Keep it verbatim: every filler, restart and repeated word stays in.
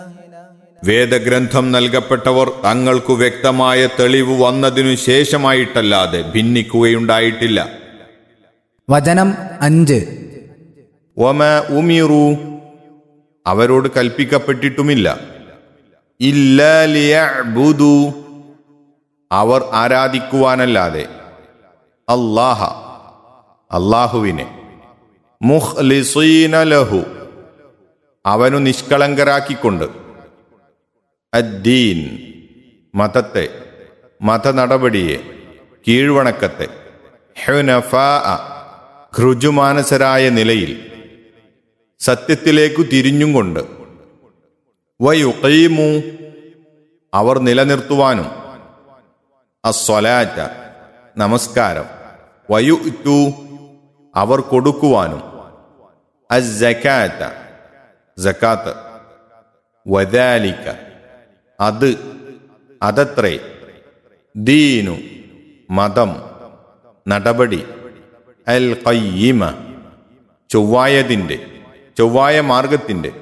വേദഗ്രന്ഥം നൽകപ്പെട്ടവർ തങ്ങൾക്കു വ്യക്തമായ തെളിവ് വന്നതിനു ശേഷമായിട്ടല്ലാതെ ഭിന്നിക്കുകയുണ്ടായിട്ടില്ല. വചനം അഞ്ച്. വമ ഉമിറു, അവരോട് കൽപ്പിക്കപ്പെട്ടിട്ടുമില്ല. ഇല്ലാ ലിയഅ്ബുദു, അവർ ആരാധിക്കുവാനല്ലാതെ, അല്ലാഹ, അല്ലാഹുവിനെ, മുഖ്ലിസീന ലഹു, അവനു നിഷ്കളങ്കരാക്കിക്കൊണ്ട്, അദ്ദീൻ, മതത്തെ, മതനടപടിയെ, കീഴ്വണക്കത്തെ, ഹുനഫാഅ, ഘൃജുമാനസരായ നിലയിൽ സത്യത്തിലേക്കു തിരിഞ്ഞും കൊണ്ട്, വയുഖീമു, അവർ നിലനിർത്തുവാനും, അസ്സലാത്ത, നമസ്കാരം, വയുഅ്തു, അവർ കൊടുക്കുവാനും, അസ്സകാത്ത, സകാത്ത്, വദാലിക, അത്, അതത്രേ, ദീനു, മതം, നടപടി, അൽ ഖയ്യിമ, ചൊവ്വായതിൻ്റെ, ചൊവ്വായ മാർഗത്തിൻ്റെ,